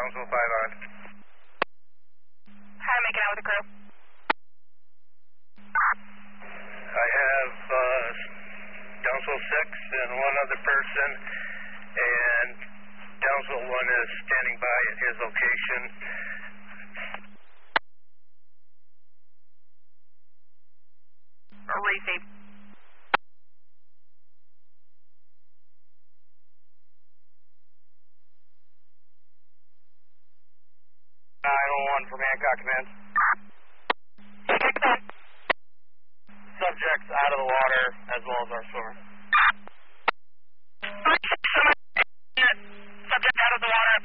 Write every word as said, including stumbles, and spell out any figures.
Townsville five on. How to make it out with the crew? I have uh, Townsville six and one other person, and Townsville one is standing by at his location. Or receive. nine one one from Hancock Command. Subjects out of the water as well as our swimmer. Subject out of the water.